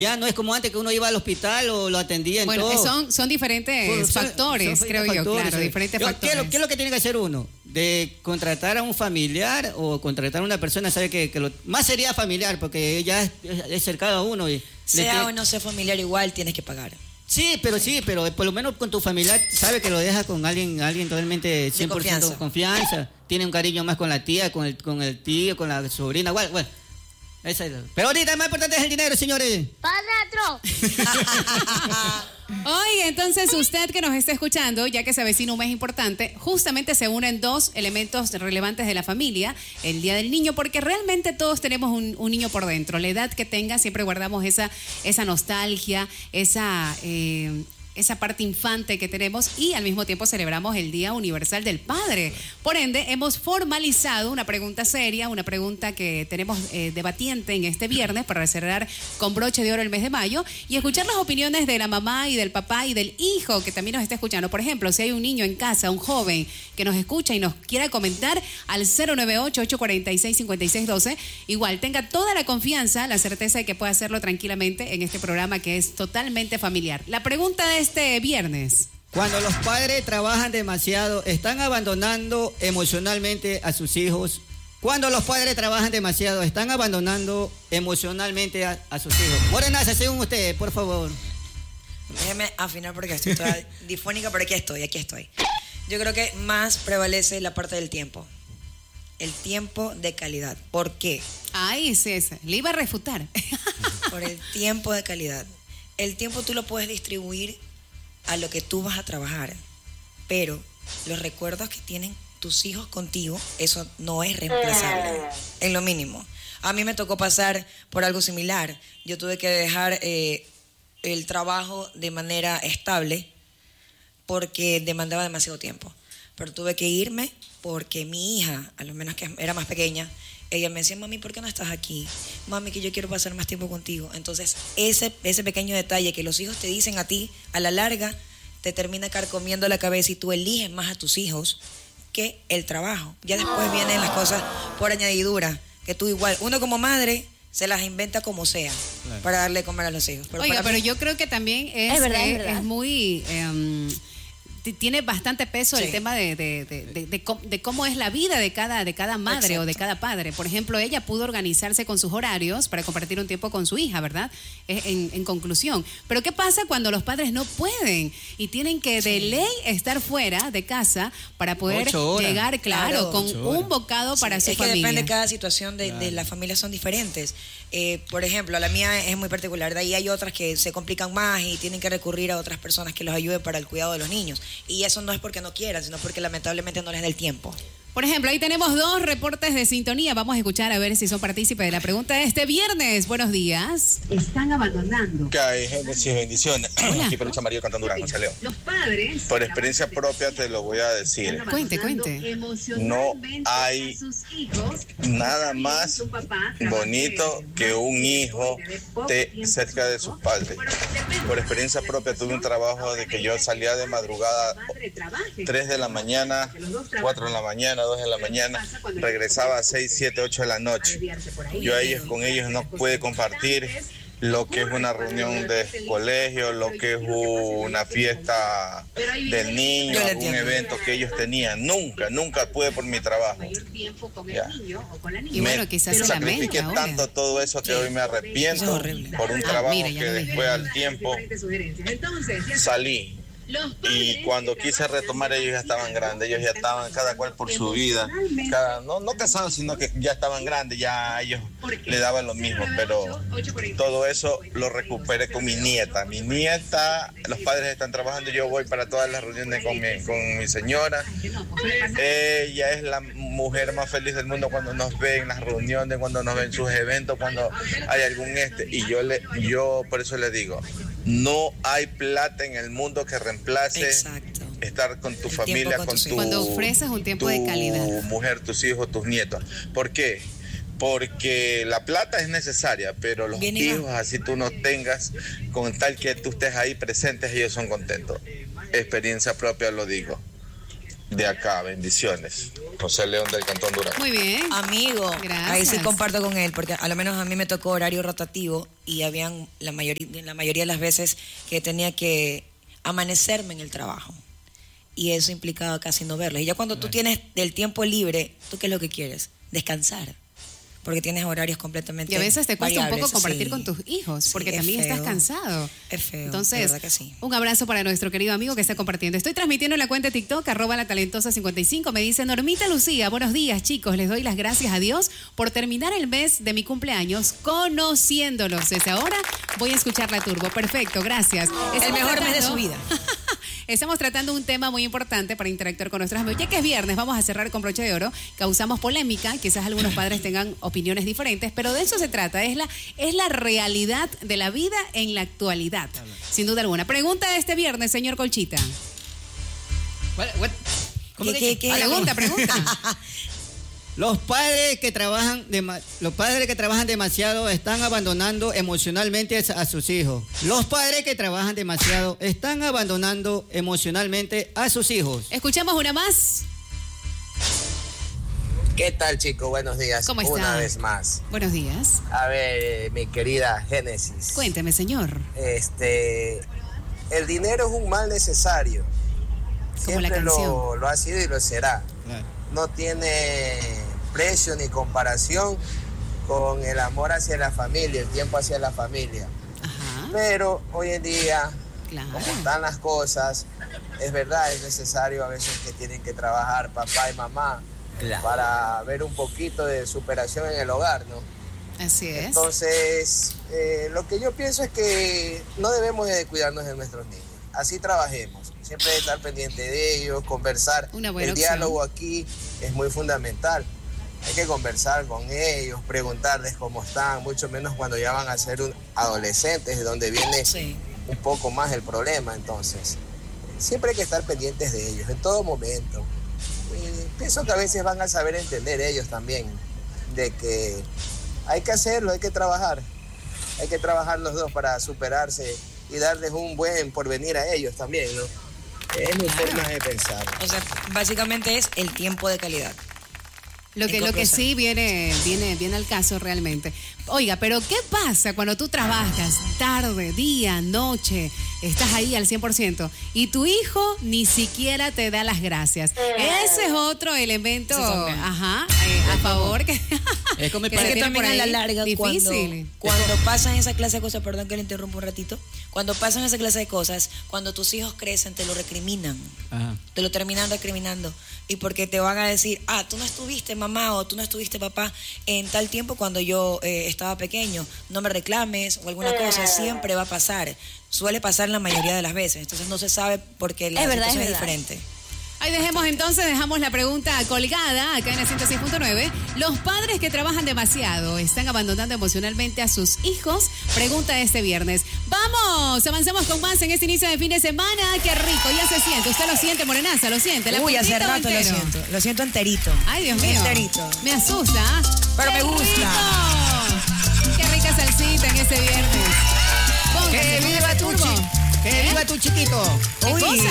Ya no es como antes que uno iba al hospital o lo atendían Bueno, todo. son diferentes factores, creo yo, claro, diferentes factores. ¿Qué es lo que tiene que hacer uno? De contratar a un familiar o contratar a una persona, sabe que lo más sería familiar, porque ya es cercano a uno. Sea o no sea familiar, igual tienes que pagar. Sí, pero por lo menos con tu familiar sabe que lo dejas con alguien totalmente 100% de confianza. Tiene un cariño más con la tía, con el tío, con la sobrina. Bueno, pero ahorita más importante es el dinero, señores. ¡Padrastro! Oye, entonces usted que nos está escuchando, ya que se avecina un mes importante, justamente se unen dos elementos relevantes de la familia, el Día del Niño, porque realmente todos tenemos un niño por dentro. La edad que tenga, siempre guardamos esa nostalgia, esa parte infante que tenemos, y al mismo tiempo celebramos el Día Universal del Padre. Por ende, hemos formalizado una pregunta seria, una pregunta que tenemos debatiente en este viernes para cerrar con broche de oro el mes de mayo y escuchar las opiniones de la mamá y del papá y del hijo que también nos está escuchando. Por ejemplo, si hay un niño en casa, un joven que nos escucha y nos quiera comentar al 098-846-5612, igual tenga toda la confianza, la certeza de que puede hacerlo tranquilamente en este programa que es totalmente familiar. La pregunta de este viernes: cuando los padres trabajan demasiado, ¿están abandonando emocionalmente a sus hijos? Cuando los padres trabajan demasiado, ¿están abandonando emocionalmente a sus hijos? Morenaza, según usted, por favor. Déjeme afinar porque estoy toda difónica, pero aquí estoy. Yo creo que más prevalece la parte del tiempo. El tiempo de calidad. ¿Por qué? Ay, César, le iba a refutar. Por el tiempo de calidad. El tiempo tú lo puedes distribuir a lo que tú vas a trabajar, pero los recuerdos que tienen tus hijos contigo, eso no es reemplazable, en lo mínimo. A mí me tocó pasar por algo similar. Yo tuve que dejar el trabajo de manera estable porque demandaba demasiado tiempo. Pero tuve que irme porque mi hija, a lo menos que era más pequeña, ella me decía: mami, ¿por qué no estás aquí? Mami, que yo quiero pasar más tiempo contigo. Entonces, ese pequeño detalle que los hijos te dicen a ti, a la larga, te termina carcomiendo la cabeza y tú eliges más a tus hijos que el trabajo. Ya después vienen las cosas por añadidura, que tú igual, uno como madre se las inventa como sea, claro, para darle de comer a los hijos. Pero yo creo que también es muy... tiene bastante peso el tema de cómo es la vida de cada madre. Exacto. O de cada padre. Por ejemplo, ella pudo organizarse con sus horarios para compartir un tiempo con su hija, ¿verdad? En conclusión. Pero ¿qué pasa cuando los padres no pueden y tienen que de ley estar fuera de casa para poder llegar, claro, con un bocado para su familia? Es que depende, cada situación de las familias son diferentes. Por ejemplo, la mía es muy particular. De ahí hay otras que se complican más y tienen que recurrir a otras personas que los ayuden para el cuidado de los niños. Y eso no es porque no quieran, sino porque lamentablemente no les da el tiempo. Por ejemplo, ahí tenemos dos reportes de sintonía. Vamos a escuchar a ver si son partícipes de la pregunta de este viernes. Buenos días. Están abandonando. ¿Qué hay? Génesis, bendiciones. Aquí Pelucha Amarillo cantando Durango, se leo. Los padres... Por experiencia propia te lo voy a decir. Cuente. No hay nada más bonito que un hijo esté cerca de sus padres. Por experiencia propia tuve un trabajo de que yo salía de madrugada 3 de la mañana, 4 de la mañana, 2 de la mañana, regresaba a 6, 7, 8 de la noche. Yo con ellos no pude compartir lo que es una reunión de colegio, lo que es una fiesta del niño, algún evento que ellos tenían. Nunca pude por mi trabajo. Ya. Y bueno, quizás se sacrifiqué tanto todo eso que hoy me arrepiento por un trabajo que después al tiempo salí. Y cuando quise retomar, ellos ya estaban grandes, ellos ya estaban cada cual por su vida, no casados, sino que ya estaban grandes, ya a ellos le daban lo mismo, pero todo eso lo recuperé con mi nieta. Mi nieta, los padres están trabajando, yo voy para todas las reuniones con mi señora. Ella es la mujer más feliz del mundo cuando nos ve en las reuniones, cuando nos ven sus eventos, cuando hay algún y yo por eso le digo, no hay plata en el mundo que reemplace estar con tu familia, con tu cuando ofreces un tiempo de calidad, tu mujer, tus hijos, tus nietos. ¿Por qué? Porque la plata es necesaria, pero los hijos, así tú no tengas, con tal que tú estés ahí presentes, ellos son contentos. Experiencia propia lo digo. De acá, bendiciones. José León del Cantón Durango. Muy bien. Amigo, gracias. Ahí sí comparto con él, porque a lo menos a mí me tocó horario rotativo y habían la mayoría de las veces que tenía que amanecerme en el trabajo. Y eso implicaba casi no verlos. Y ya cuando tú tienes del tiempo libre, ¿tú qué es lo que quieres? Descansar. Porque tienes horarios completamente y a veces te cuesta variables, un poco compartir con tus hijos, porque también estás cansado. Es feo, entonces, de verdad que sí. Un abrazo para nuestro querido amigo que está compartiendo. Estoy transmitiendo en la cuenta de TikTok, @latalentosa55. Me dice Normita Lucía, buenos días, chicos. Les doy las gracias a Dios por terminar el mes de mi cumpleaños conociéndolos. Desde ahora voy a escuchar la Turbo. Perfecto, gracias. El mejor mes de su vida. Estamos tratando un tema muy importante para interactuar con nuestros amigos. Ya que es viernes, vamos a cerrar con broche de oro. Causamos polémica, quizás algunos padres tengan opiniones diferentes, pero de eso se trata. Es la realidad de la vida en la actualidad, sin duda alguna. Pregunta de este viernes, señor Colchita. ¿Qué? Pregunta. Los padres que trabajan demasiado están abandonando emocionalmente a sus hijos. Los padres que trabajan demasiado están abandonando emocionalmente a sus hijos. Escuchamos una más. ¿Qué tal, chicos? Buenos días. ¿Cómo está? Una vez más. Buenos días. A ver, mi querida Génesis. Cuénteme, señor. El dinero es un mal necesario. Como la Siempre canción. lo ha sido y lo será. No tiene precio ni comparación con el amor hacia la familia, el tiempo hacia la familia. Ajá. Pero hoy en día, Claro. como están las cosas, es verdad, es necesario a veces que tienen que trabajar papá y mamá para ver un poquito de superación en el hogar, ¿no? Así es. Entonces, lo que yo pienso es que no debemos de descuidarnos de nuestros niños. Así trabajemos. Siempre estar pendiente de ellos, conversar. Una buena el diálogo aquí es muy fundamental. Hay que conversar con ellos, preguntarles cómo están, mucho menos cuando ya van a ser adolescentes, de donde viene un poco más el problema. Entonces, siempre hay que estar pendientes de ellos, en todo momento. Y pienso que a veces van a saber entender ellos también, de que hay que hacerlo, hay que trabajar los dos para superarse y darles un buen porvenir a ellos también, ¿no? Es mi forma de pensar. O sea, básicamente es el tiempo de calidad. Lo que sí viene al caso realmente. Oiga, pero ¿qué pasa cuando tú trabajas tarde, día, noche, estás ahí al 100% y tu hijo ni siquiera te da las gracias? Ese es otro elemento, a favor que es como que también a la larga difícil. Cuando pasan esa clase de cosas, perdón que le interrumpo un ratito, cuando pasan esa clase de cosas, cuando tus hijos crecen te lo recriminan. Ajá. Te lo terminan recriminando y porque te van a decir, tú no estuviste mamá o tú no estuviste papá en tal tiempo cuando yo estaba pequeño, no me reclames o alguna cosa, siempre va a pasar. Suele pasar la mayoría de las veces, entonces no se sabe porque la situación es diferente. Ahí dejamos la pregunta colgada acá en el 106.9. Los padres que trabajan demasiado están abandonando emocionalmente a sus hijos. Pregunta de este viernes. Vamos, avancemos con más en este inicio de fin de semana. Qué rico, ya se siente. ¿Usted lo siente, morenaza? ¿Lo siente? Uy, hace rato lo siento enterito. Ay, Dios mío. Enterito. Me asusta. Pero me gusta. Qué rica salsita en este viernes. ¡Que viva tu chiquito! ¿Qué cosa?